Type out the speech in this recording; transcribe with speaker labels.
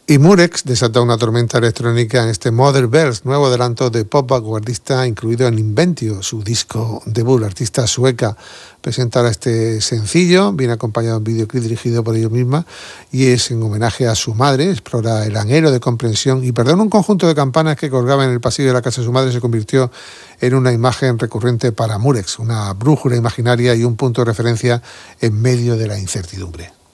Speaker 1: Y Murex desata una tormenta electrónica en este Mother Bells, nuevo adelanto de pop vanguardista incluido en Inventio, su disco debut. La artista sueca presenta ahora este sencillo, viene acompañado de un videoclip dirigido por ella misma y es en homenaje a su madre. Explora el anhelo de comprensión y perdón, un conjunto de campanas que colgaba en el pasillo de la casa de su madre se convirtió en una imagen recurrente para Murex, una brújula imaginaria y un punto de referencia en medio de la incertidumbre.